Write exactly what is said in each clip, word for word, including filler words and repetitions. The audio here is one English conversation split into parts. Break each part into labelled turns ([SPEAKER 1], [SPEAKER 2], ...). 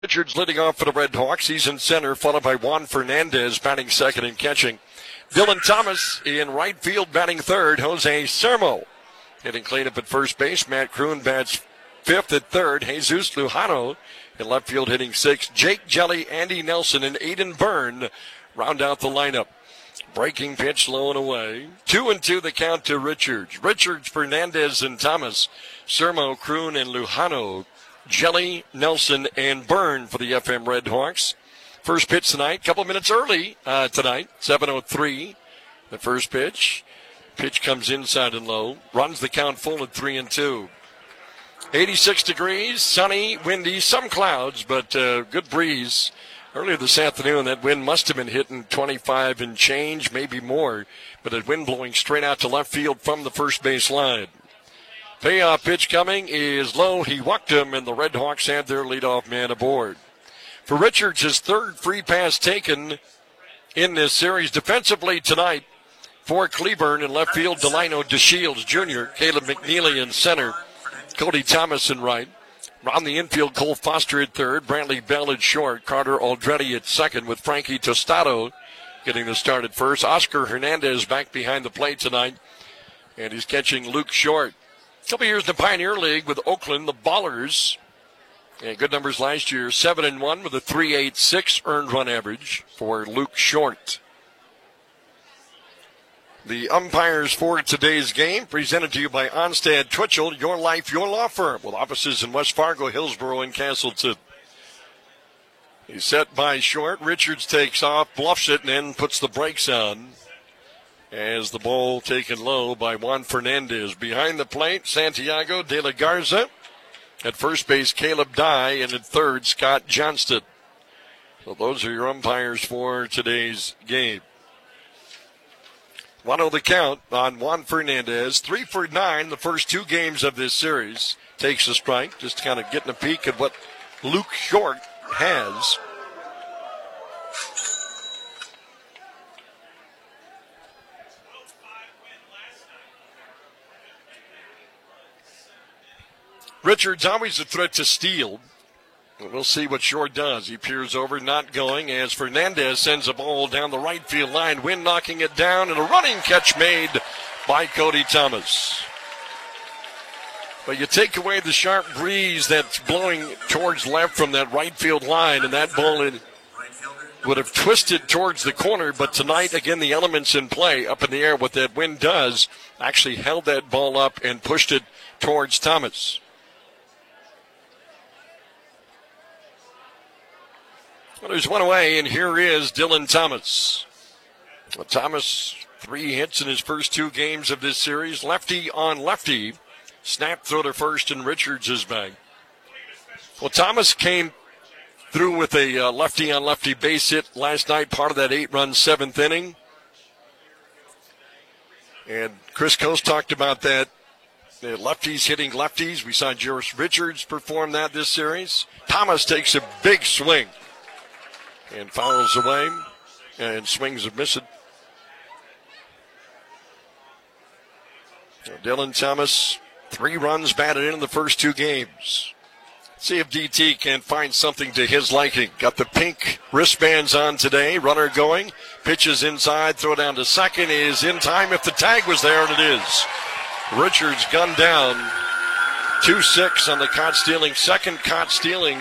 [SPEAKER 1] Richards leading off for the Red Hawks. He's in center, followed by Juan Fernandez batting second and catching. Dylan Thomas in right field batting third. Jose Sermo hitting cleanup at first base. Matt Kroon bats fifth at third. Jesus Lujano in left field hitting sixth. Jake Jelly, Andy Nelson, and Aiden Byrne round out the lineup. Breaking pitch low and away. Two and two the count to Richards. Richards, Fernandez, and Thomas. Sermo, Kroon, and Lujano. Jelly, Nelson, and Byrne for the F M Red Hawks. First pitch tonight, couple minutes early uh, tonight, seven oh three. The first pitch. Pitch comes inside and low. Runs the count full at three and two. eighty-six degrees, sunny, windy, some clouds, but uh, good breeze. Earlier this afternoon, that wind must have been hitting twenty-five and change, maybe more, but that wind blowing straight out to left field from the first base line. Payoff pitch coming is low. He walked him, and the Red Hawks have their leadoff man aboard. For Richards, his third free pass taken in this series. Defensively tonight for Cleburne in left field, Delino DeShields Junior, Caleb McNeely in center, Cody Thomas in right. On the infield, Cole Foster at third, Brantley Bell at short, Carter Aldretti at second with Frankie Tostado getting the start at first. Oscar Hernandez back behind the plate tonight, and he's catching Luke Short. A couple years in the Pioneer League with Oakland, the Ballers. And good numbers last year, seven and one with a three point eight six earned run average for Luke Short. The umpires for today's game presented to you by Onstad Twitchell, your life, your law firm, with offices in West Fargo, Hillsborough, and Castleton. He's set by Short. Richards takes off, bluffs it, and then puts the brakes on. As the ball taken low by Juan Fernandez. Behind the plate, Santiago de la Garza. At first base, Caleb Dye. And at third, Scott Johnston. So those are your umpires for today's game. one oh the count on Juan Fernandez. Three for nine the first two games of this series. Takes a strike. Just kind of getting a peek at what Luke Short has. Richards always a threat to steal. We'll see what Short does. He peers over, not going, as Fernandez sends a ball down the right field line. Wind knocking it down, and a running catch made by Cody Thomas. But you take away the sharp breeze that's blowing towards left from that right field line, and that ball in, would have twisted towards the corner. But tonight, again, the elements in play up in the air. What that wind does actually held that ball up and pushed it towards Thomas. Well, there's one away, and here is Dylan Thomas. Well, Thomas, three hits in his first two games of this series. Lefty on lefty. Snap throw to first, and Richards is back. Well, Thomas came through with a uh, lefty on lefty base hit last night, part of that eight-run seventh inning. And Chris Coast talked about that. The lefties hitting lefties. We saw Joris Richards perform that this series. Thomas takes a big swing and fouls away, and swings and misses. Dylan Thomas, three runs batted in, in the first two games. See if D T can find something to his liking. Got the pink wristbands on today. Runner going. Pitches inside. Throw down to second. Is in time if the tag was there, and it is. Richards gunned down. two six on the caught stealing. Second caught stealing.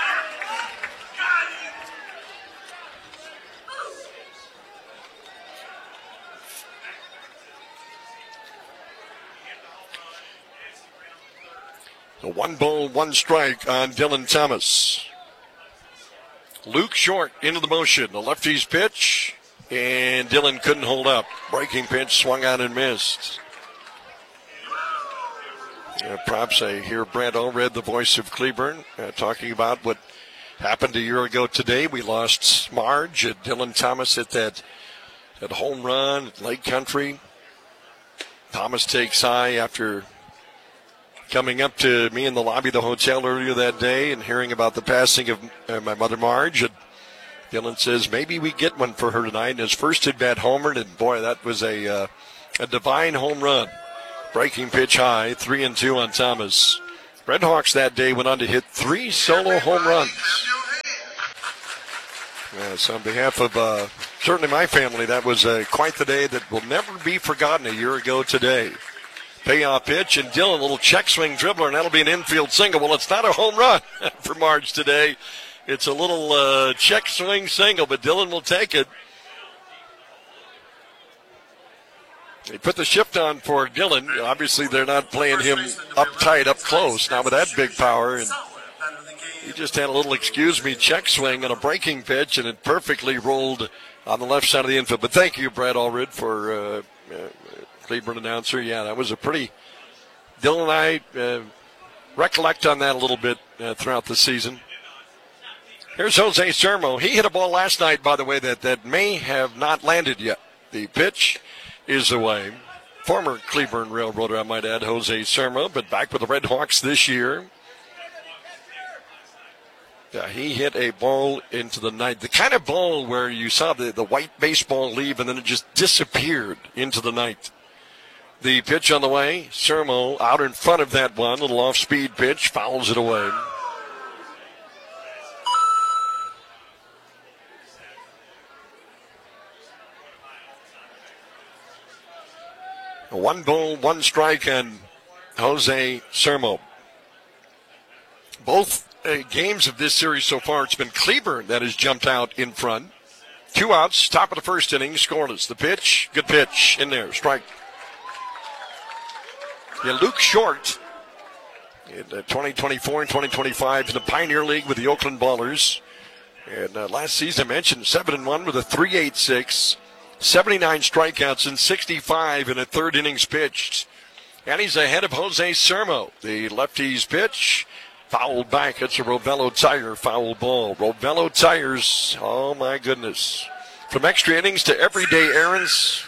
[SPEAKER 1] A one ball, one strike on Dylan Thomas. Luke Short into the motion. The lefty's pitch, and Dylan couldn't hold up. Breaking pitch, swung out and missed. Yeah, props, I hear Brad Allred, the voice of Cleburne, uh, talking about what happened a year ago today. We lost Marge, and Dylan Thomas hit that, that home run at Lake Country. Thomas takes high after coming up to me in the lobby of the hotel earlier that day and hearing about the passing of uh, my mother Marge. And Dylan says, maybe we get one for her tonight. And his first at-bat homered, and boy, that was a uh, a divine home run. Breaking pitch high, three and two on Thomas. Red Hawks that day went on to hit three solo home runs. Yes, on behalf of uh, certainly my family, that was uh, quite the day that will never be forgotten a year ago today. Payoff pitch, and Dillon, a little check swing dribbler, and that'll be an infield single. Well, it's not a home run for Marge today. It's a little uh, check swing single, but Dillon will take it. They put the shift on for Dillon. Obviously, they're not playing him up tight, up close, not with that big power. And he just had a little, excuse me, check swing on a breaking pitch, and it perfectly rolled on the left side of the infield. But thank you, Brad Allred, for uh, uh, Cleburne announcer. Yeah, that was a pretty – Dillon and I uh, recollect on that a little bit uh, throughout the season. Here's Jose Sermo. He hit a ball last night, by the way, that, that may have not landed yet. The pitch is away. Former Cleburne Railroader, I might add, Jose Sermo, but back with the Red Hawks this year. Yeah, he hit a ball into the night. The kind of ball where you saw the, the white baseball leave and then it just disappeared into the night. The pitch on the way. Sermo out in front of that one. Little off-speed pitch. Fouls it away. A one ball, one strike on Jose Sermo. Both uh, games of this series so far, it's been Cleburne that has jumped out in front. Two outs, top of the first inning, scoreless. The pitch, good pitch in there, strike. Yeah, Luke Short in uh, twenty twenty-four and twenty twenty-five in the Pioneer League with the Oakland Ballers. And uh, last season, I mentioned seven and one with a three point eight six, seventy-nine strikeouts and sixty-five in a third innings pitched. And he's ahead of Jose Sermo. The lefty's pitch, fouled back. It's a Rovello Tire foul ball. Rovello Tires, oh my goodness. From extra innings to everyday errands,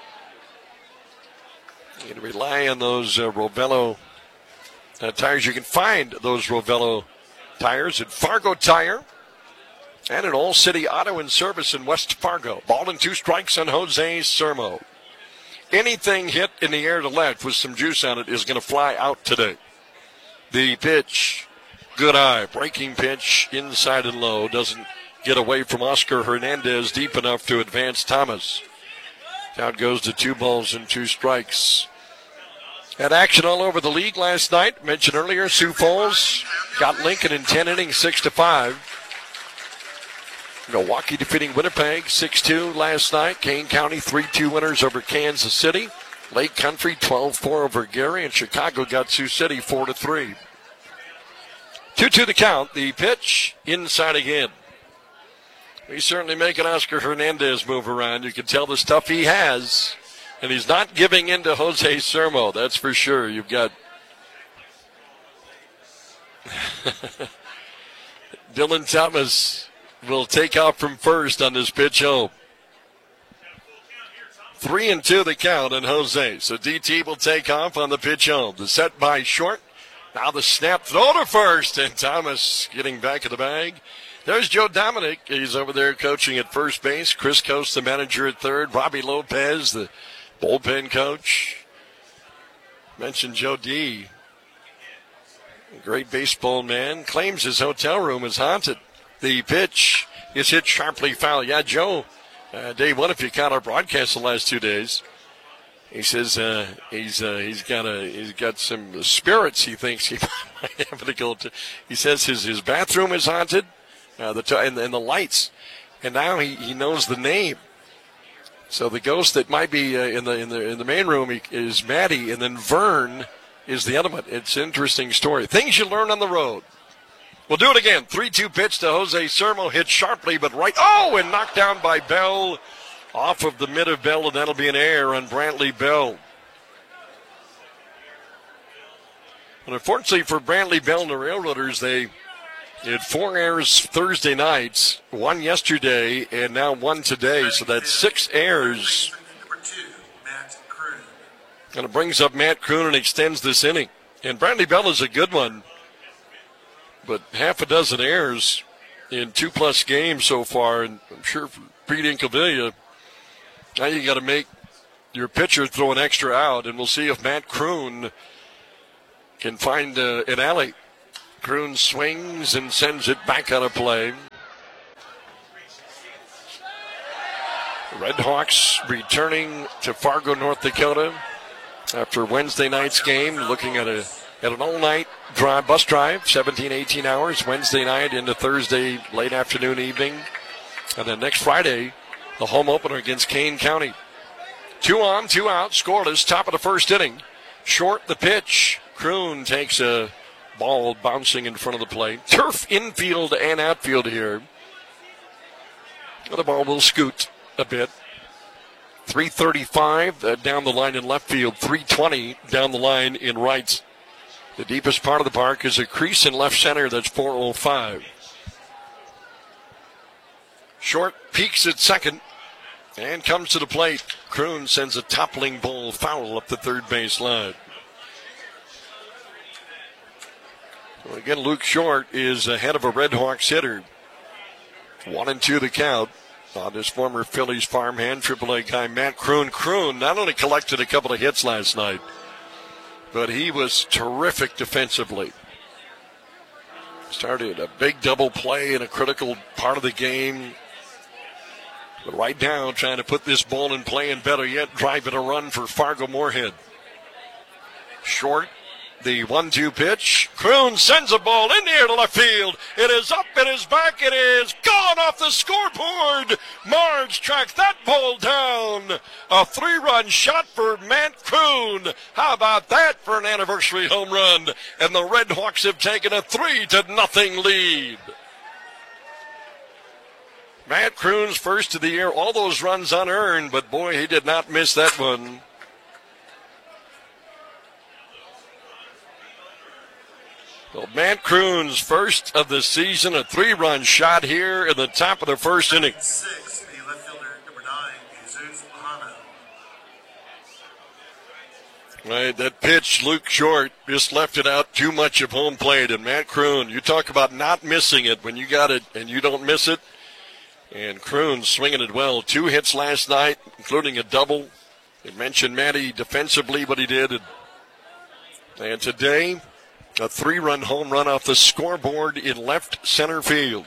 [SPEAKER 1] you can rely on those uh, Rovello uh, tires. You can find those Rovello tires at Fargo Tire and at All City Auto and Service in West Fargo. Ball and two strikes on Jose Sermo. Anything hit in the air to left with some juice on it is going to fly out today. The pitch, good eye, breaking pitch, inside and low. Doesn't get away from Oscar Hernandez deep enough to advance Thomas. Out goes to two balls and two strikes. Had action all over the league last night. Mentioned earlier, Sioux Falls got Lincoln in ten innings, six to five. Milwaukee defeating Winnipeg six two last night. Kane County three two winners over Kansas City. Lake Country twelve four over Gary, and Chicago got Sioux City four to three. two two the count. The pitch inside again. He's certainly making Oscar Hernandez move around. You can tell the stuff he has. And he's not giving in to Jose Sermo, that's for sure. You've got Dylan Thomas will take off from first on this pitch home. Three and two the count on Jose. So D T will take off on the pitch home. The set by Short. Now the snap throw to first, and Thomas getting back in the bag. There's Joe Dominic. He's over there coaching at first base. Chris Coast, the manager at third. Robbie Lopez, the bullpen coach. Mentioned Joe D. Great baseball man. Claims his hotel room is haunted. The pitch is hit sharply foul. Yeah, Joe, uh, day one, if you count our broadcast the last two days, he says uh, he's uh, he's got a he's got some spirits. He thinks he might have to go to. He says his his bathroom is haunted. Uh, the t- and, and the lights, and now he, he knows the name. So the ghost that might be uh, in the in the in the main room he, is Maddie, and then Vern is the other one. It's an interesting story. Things you learn on the road. We'll do it again. three two pitch to Jose Sermo, hit sharply but right. Oh, and knocked down by Bell, off of the mid of Bell, and that'll be an error on Brantley Bell. And unfortunately for Brantley Bell and the Railroaders, they had four errors Thursday nights, one yesterday, and now one today. So that's six errors. And it brings up Matt Kroon and extends this inning. And Brantley Bell is a good one, but half a dozen errors in two-plus games so far. And I'm sure for Pete Incaviglia, now you got to make your pitcher throw an extra out, and we'll see if Matt Kroon can find uh, an alley. Kroon swings and sends it back on a play. Red Hawks returning to Fargo, North Dakota after Wednesday night's game, looking at a at an all-night drive, bus drive, seventeen, eighteen hours, Wednesday night into Thursday late afternoon, evening. And then next Friday, the home opener against Kane County. Two on, two out, scoreless, top of the first inning. Short the pitch. Kroon takes a ball bouncing in front of the plate. Turf infield and outfield here. The ball will scoot a bit. three thirty-five uh, down the line in left field, three twenty down the line in right. The deepest part of the park is a crease in left center that's four oh five. Short peaks at second and comes to the plate. Kroon sends a toppling ball foul up the third base line. So again, Luke Short is ahead of a Red Hawks hitter. One and two the count on his former Phillies farmhand, triple A guy Matt Kroon. Kroon not only collected a couple of hits last night, but he was terrific defensively. Started a big double play in a critical part of the game. But right now, trying to put this ball in play and better yet, driving a run for Fargo Moorhead. Short, the one two pitch. Kroon sends a ball in the air to left field. It is up, it is back, it is gone off the scoreboard. Marge tracks that ball down. A three-run shot for Matt Kroon. How about that for an anniversary home run? And the Red Hawks have taken a three to nothing lead. Matt Kroon's first of the year, all those runs unearned, but boy, he did not miss that one. Well, Matt Kroon's first of the season, a three-run shot here in the top of the first inning.
[SPEAKER 2] Six, the left fielder, number nine, Jesus Lahano.
[SPEAKER 1] Right, that pitch, Luke Short just left it out too much of home plate, and Matt Kroon, you talk about not missing it when you got it and you don't miss it. And Kroon swinging it well. Two hits last night, including a double. You mentioned Matty defensively, what he did. And, and today, a three-run home run off the scoreboard in left center field.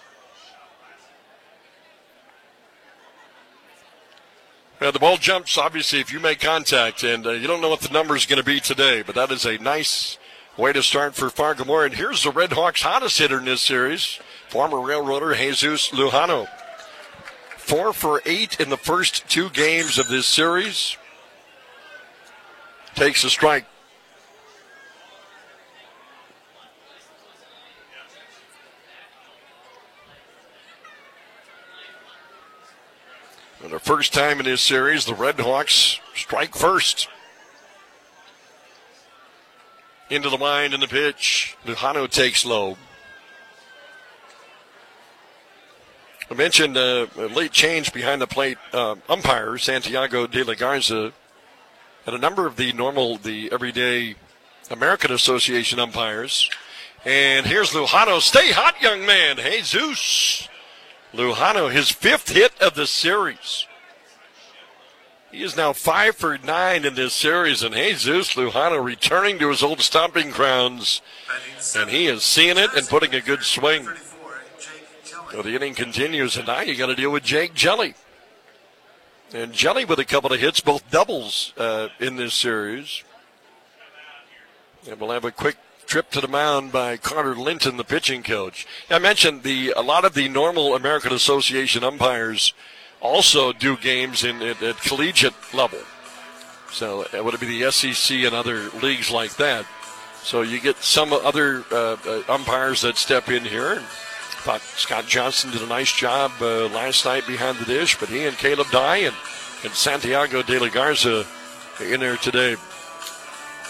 [SPEAKER 1] Now, the ball jumps, obviously, if you make contact, and uh, you don't know what the number is going to be today, but that is a nice way to start for Fargo Moore. And here's the Red Hawks' hottest hitter in this series, former Railroader Jesus Lahano. Four for eight in the first two games of this series. Takes a strike. For the first time in this series, the Red Hawks strike first. Into the line in the pitch. Lahano takes low. I mentioned uh, a late change behind the plate uh, umpire, Santiago de la Garza, and a number of the normal, the everyday American Association umpires. And here's Lahano. Stay hot, young man. Jesus. Lahano, his fifth hit of the series. He is now five for nine in this series, and Jesus Lahano returning to his old stomping grounds, and he is seeing it and putting a good swing. So the inning continues, and now you got to deal with Jake Jelly. And Jelly with a couple of hits, both doubles uh, in this series. And we'll have a quick trip to the mound by Carter Linton, the pitching coach. I mentioned the a lot of the normal American Association umpires also do games in at, at collegiate level. So uh, would it be the S E C and other leagues like that? So you get some other uh, uh, umpires that step in here. And I thought Scott Johnson did a nice job uh, last night behind the dish, but he and Caleb Dye and, and Santiago de la Garza in there today.